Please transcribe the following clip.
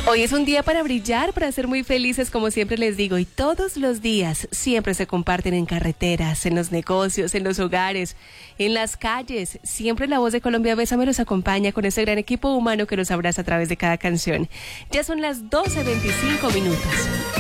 Hoy es un día para brillar, para ser muy felices, como siempre les digo, y todos los días siempre se comparten en carreteras, en los negocios, en los hogares, en las calles. Siempre la voz de Colombia Bésame los acompaña con ese gran equipo humano que nos abraza a través de cada canción. Ya son las 12:25 minutos.